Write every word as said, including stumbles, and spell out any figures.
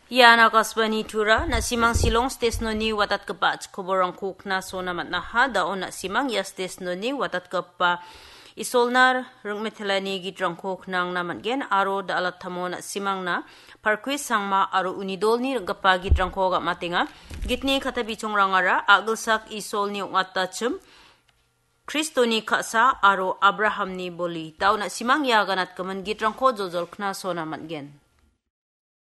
Yana kasbani tura na simang silong stesnoni watat kepa koborang kukna sona mat naha daon na simang ya stesnoni watat kepa isolnar rungmethelani gitrang koknang naman gen aro da alat tamo na simang na parkwis sangma aro unidol ni kepa gitrang koga matinga gitni kata bichong rangara agelsak isol ni ngata chum Kristoni kasa aro Abraham ni boli daon na simang ya ganat kemen gitrang ko jojol kna sona mat gen